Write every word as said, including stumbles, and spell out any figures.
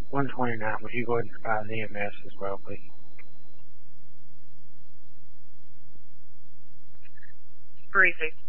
one twenty-nine. Would you go ahead and provide an E M S as well, please? Briefing.